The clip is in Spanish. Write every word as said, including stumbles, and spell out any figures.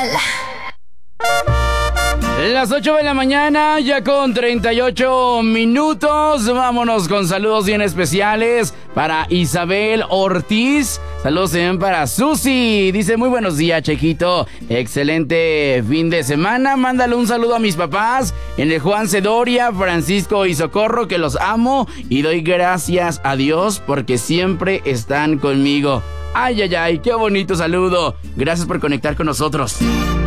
especial. Las ocho de la mañana, ya con treinta y ocho minutos. Vámonos con saludos bien especiales para Isabel Ortiz. Saludos también para Susi. Dice, muy buenos días, Chequito. Excelente fin de semana. Mándale un saludo a mis papás, en el Juan Cedoria, Francisco y Socorro, que los amo y doy gracias a Dios porque siempre están conmigo. Ay, ay, ay, qué bonito saludo. Gracias por conectar con nosotros.